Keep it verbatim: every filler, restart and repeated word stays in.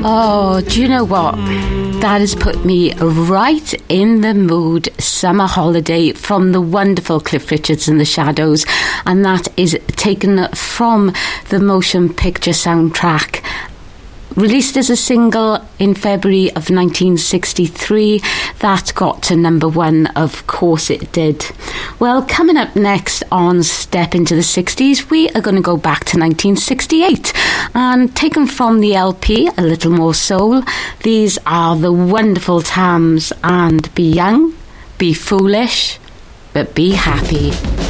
Oh, do you know what? That has put me right in the mood. Summer Holiday from the wonderful Cliff Richards and the Shadows, and that is taken from the motion picture soundtrack. Released as a single in February of nineteen sixty-three, that got to number one, of course it did. Well, coming up next on Step Into the sixties, we are going to go back to nineteen sixty-eight, and taken from the L P, A Little More Soul, these are the wonderful Tams and Be Young, Be Foolish, but Be Happy.